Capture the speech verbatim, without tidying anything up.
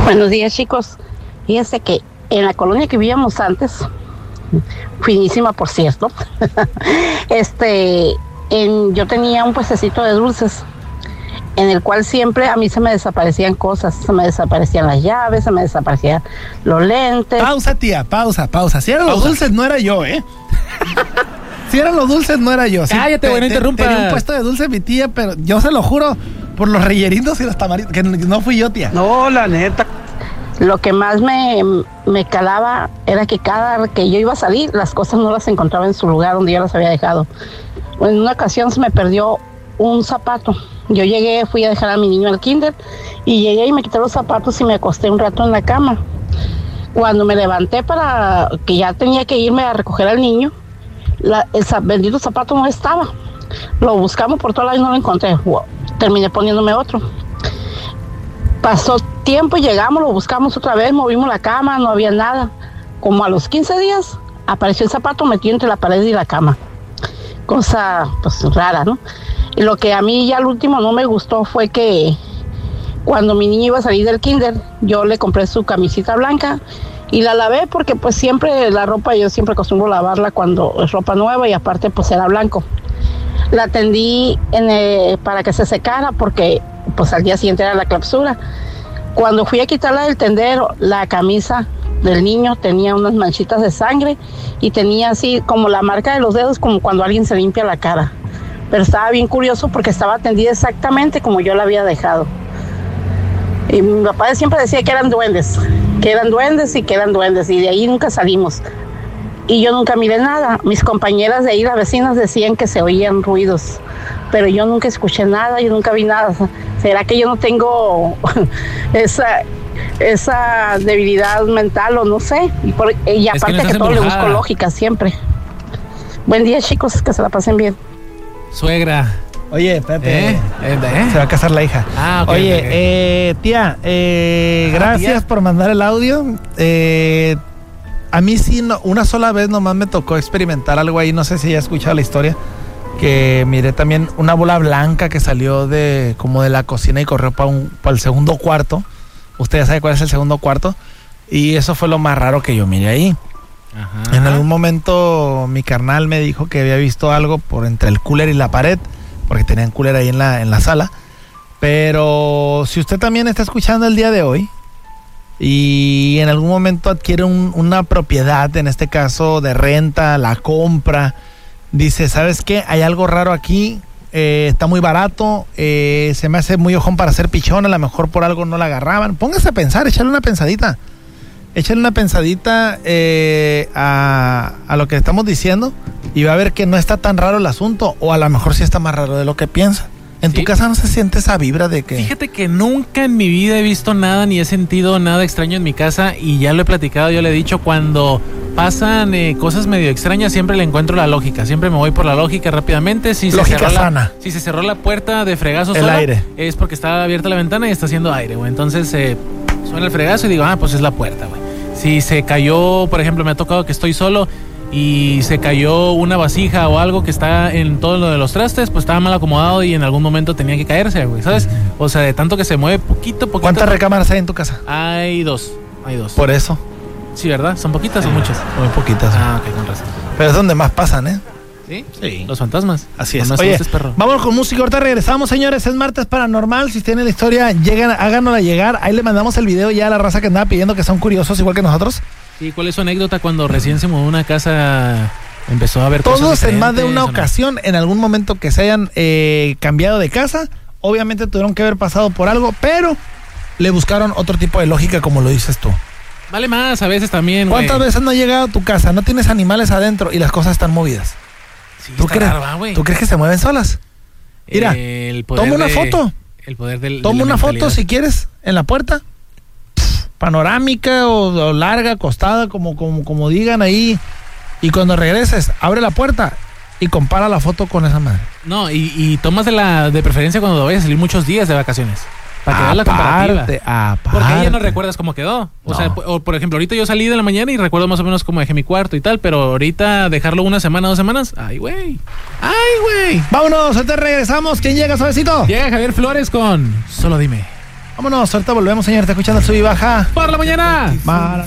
Buenos días, chicos. Fíjense que en la colonia que vivíamos antes, finísima por cierto, este, en, yo tenía un puestecito de dulces en el cual siempre a mí se me desaparecían cosas, se me desaparecían las llaves, se me desaparecían los lentes. Pausa, tía, pausa, pausa. Si eran pausa. los dulces no era yo, ¿eh? Si eran los dulces no era yo. Cállate, sí, güey, no interrumpas. Tenía un puesto de dulces mi tía, pero yo se lo juro por los rellenitos y los tamarindos, que no fui yo, tía. No, la neta. Lo que más me, me calaba era que cada que yo iba a salir, las cosas no las encontraba en su lugar donde yo las había dejado. En una ocasión se me perdió un zapato. Yo llegué, fui a dejar a mi niño al kinder y llegué y me quité los zapatos y me acosté un rato en la cama. Cuando me levanté para que ya tenía que irme a recoger al niño, la, el bendito zapato no estaba. Lo buscamos por todos lados y no lo encontré. Wow. Terminé poniéndome otro. Pasó tiempo y llegamos, lo buscamos otra vez, movimos la cama, no había nada. Como a los quince días apareció el zapato metido entre la pared y la cama. Cosa pues rara, ¿no? Y lo que a mí ya al último no me gustó fue que cuando mi niño iba a salir del kinder, yo le compré su camisita blanca y la lavé porque pues siempre la ropa, yo siempre acostumbro lavarla cuando es ropa nueva y aparte pues era blanco. La tendí en el, para que se secara porque pues al día siguiente era la clausura. Cuando fui a quitarla del tendero, la camisa del niño tenía unas manchitas de sangre y tenía así como la marca de los dedos, como cuando alguien se limpia la cara. Pero estaba bien curioso porque estaba tendida exactamente como yo la había dejado. Y mi papá siempre decía que eran duendes, que eran duendes y que eran duendes, y de ahí nunca salimos. Y yo nunca miré nada. Mis compañeras de ahí, las vecinas, decían que se oían ruidos, pero yo nunca escuché nada, yo nunca vi nada. ¿Será que yo no tengo esa, esa debilidad mental o no sé? Y, por, y aparte es que, no que todo le busco lógica siempre. Buen día, chicos, que se la pasen bien. Suegra. Oye, espérate. ¿Eh? ¿Eh? Se va a casar la hija. Ah, okay, Oye, okay, okay. Eh, tía, eh, Ajá, gracias tía. por mandar el audio. Eh, a mí sí, no, una sola vez nomás me tocó experimentar algo ahí. No sé si ya has escuchado la historia. Que miré también una bola blanca que salió de como de la cocina y corrió para para el segundo cuarto. Usted ya sabe cuál es el segundo cuarto. Y eso fue lo más raro que yo miré ahí. Ajá. En algún momento mi carnal me dijo que había visto algo por entre el cooler y la pared, porque tenían cooler ahí en la, en la sala. Pero si usted también está escuchando el día de hoy y en algún momento adquiere un, una propiedad, en este caso de renta, la compra, dice, ¿sabes qué? Hay algo raro aquí, eh, está muy barato, eh, se me hace muy ojón para hacer pichón, a lo mejor por algo no la agarraban. Póngase a pensar, échale una pensadita. Échale una pensadita eh, a, a lo que estamos diciendo y va a ver que no está tan raro el asunto, o a lo mejor sí está más raro de lo que piensa. En sí. Tu casa no se siente esa vibra de que... Fíjate que nunca en mi vida he visto nada ni he sentido nada extraño en mi casa, y ya lo he platicado, yo le he dicho, cuando pasan eh, cosas medio extrañas siempre le encuentro la lógica, siempre me voy por la lógica rápidamente. Si lógica se cerró sana. La, si se cerró la puerta de fregazo el sola, aire. Es porque está abierta la ventana y está haciendo aire, güey. Entonces eh, suena el fregazo y digo, ah, pues es la puerta, güey. Si se cayó, por ejemplo, me ha tocado que estoy solo y se cayó una vasija o algo que está en todo lo de los trastes, pues estaba mal acomodado y en algún momento tenía que caerse, güey, ¿sabes? O sea, de tanto que se mueve poquito, poquito. ¿Cuántas recámaras hay en tu casa? Hay dos, hay dos. Por eso. Sí, ¿verdad? ¿Son poquitas o muchas? Muy poquitas. Ah, ok, con razón. Pero es donde más pasan, ¿eh? ¿Sí? Sí. Los fantasmas. Así es. Oye, perro. Vamos con música, ahorita regresamos, señores. Es martes paranormal. Si tienen la historia, llegan, háganosla llegar. Ahí le mandamos el video ya a la raza que andaba pidiendo, que son curiosos igual que nosotros. Sí, ¿cuál es su anécdota cuando recién se mudó una casa? Empezó a ver todos cosas en más de una ¿no? ocasión, en algún momento que se hayan eh, cambiado de casa, obviamente tuvieron que haber pasado por algo, pero le buscaron otro tipo de lógica, como lo dices tú. Vale más a veces también, ¿Cuántas wey? veces no has llegado a tu casa, no tienes animales adentro y las cosas están movidas? Sí, ¿Tú, está crees, raro, ¿va, ¿Tú crees que se mueven solas? Mira, el poder toma una de, foto. El poder del, toma de una mentalidad. foto si quieres en la puerta. Pff, panorámica o, o larga, acostada, como, como, como digan ahí. Y cuando regreses, abre la puerta y compara la foto con esa madre. No, y, y tomas de la de preferencia cuando vayas a salir muchos días de vacaciones. Para que veas la comparativa. Aparte. Porque ahí ya no recuerdas cómo quedó. O no. sea, o, por ejemplo, ahorita yo salí de la mañana y recuerdo más o menos cómo dejé mi cuarto y tal, pero ahorita dejarlo una semana, dos semanas, ay, güey. Ay, güey. Vámonos, ahorita regresamos. ¿Quién llega, suavecito? Llega Javier Flores con Solo Dime. Vámonos, ahorita volvemos, señor. Te escuchando el sub y baja. Por la mañana. Para.